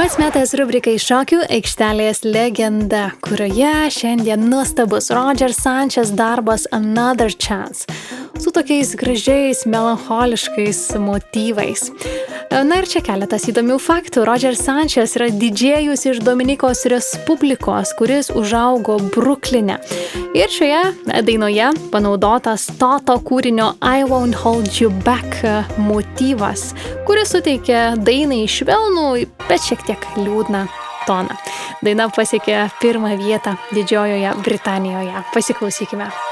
Pats metas rubrikai Šokių aikštelės legenda, kurioje šiandien nuostabus Roger Sanchez darbas Another Chance su tokiais gražiais, melancholiškais motyvais. Na ir čia keletas įdomių faktų. Roger Sanchez yra didžėjus iš Dominikos Respublikos, kuris užaugo Brukline. Ir šioje dainoje panaudotas Toto kūrinio I Won't Hold You Back motyvas, kuris suteikia dainai švelnų, bet šiek tiek liūdną toną. Daina pasiekė pirmą vietą Didžiojoje Britanijoje. Pasiklausykime.